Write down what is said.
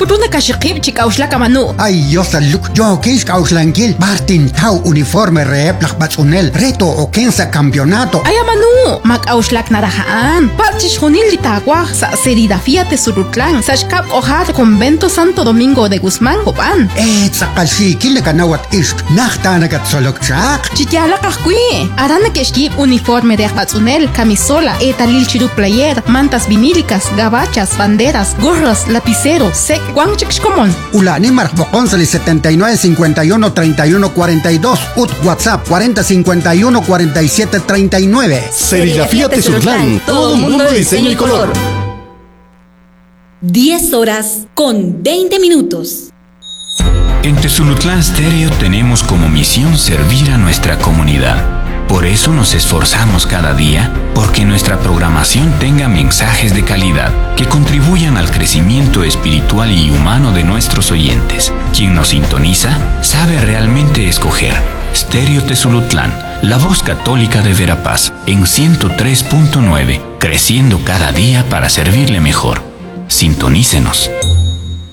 Kutuna kashikib chikauslaka manu. Ay, Dios al look. Yo kis kauslankil. Martin Tau uniforme reeplak batzunel. Reto o kensa campeonato. Ay manu. Makauslak narahaan. Parchish junil litagua sa Serigrafía Tesulutlan. Sashkap ojar Convento Santo Domingo de Guzmán Copan. Sakalsi kile kanawat isk. Nachtanagat solokchak. Chityala kahkui. Arana keshkib uniforme de batzunel, camisola, etalil chiru player, mantas vinílicas, gabachas, banderas, gorras, lapicero, sec, guanchixcomon. Ulani Marcboconsali 79 51 31 42. Ut WhatsApp 40 51 47 39. Serigrafía Tezutlán. Todo mundo de diseño y color. 10:20. En Tezulutlán Stereo tenemos como misión servir a nuestra comunidad. Por eso nos esforzamos cada día porque nuestra programación tenga mensajes de calidad que contribuyan al crecimiento espiritual y humano de nuestros oyentes. Quien nos sintoniza sabe realmente escoger. Stereo Tezulutlán, la voz católica de Verapaz, en 103.9, creciendo cada día para servirle mejor. Sintonícenos.